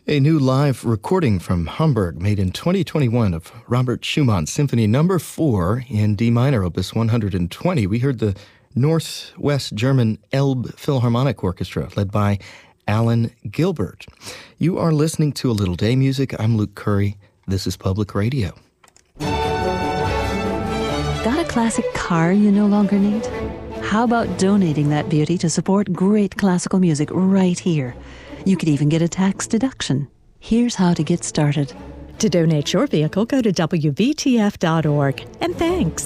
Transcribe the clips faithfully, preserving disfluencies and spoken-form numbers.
A new live recording from Hamburg made in twenty twenty-one of Robert Schumann's Symphony Number four in D minor, Opus one hundred twenty. We heard the Northwest German Elbe Philharmonic Orchestra, led by Alan Gilbert. You are listening to A Little Day Music. I'm Luke Curry. This is Public Radio. Got a classic car you no longer need? How about donating that beauty to support great classical music right here? You could even get a tax deduction. Here's how to get started. To donate your vehicle, go to W V T F dot org. And thanks.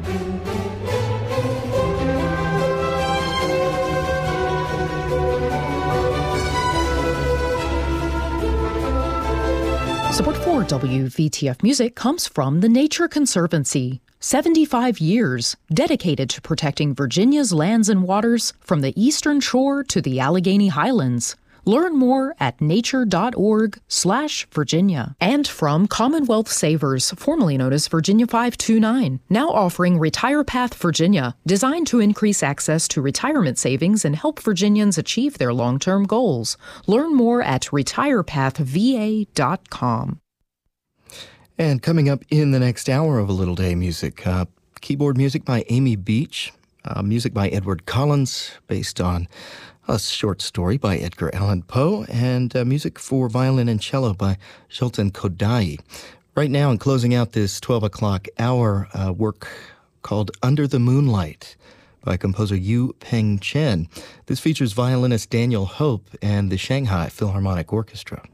Support for W V T F Music comes from the Nature Conservancy. seventy-five years dedicated to protecting Virginia's lands and waters from the eastern shore to the Allegheny Highlands. Learn more at nature.org slash Virginia. And from Commonwealth Savers, formerly known as Virginia five two nine, now offering Retire Path Virginia, designed to increase access to retirement savings and help Virginians achieve their long-term goals. Learn more at retire path v a dot com. And coming up in the next hour of A Little Day Music, uh, keyboard music by Amy Beach, uh, music by Edward Collins, based on a short story by Edgar Allan Poe, and uh, music for violin and cello by Zoltan Kodaly. Right now, in closing out this twelve o'clock hour, uh, work called Under the Moonlight by composer Yu Peng Chen. This features violinist Daniel Hope and the Shanghai Philharmonic Orchestra.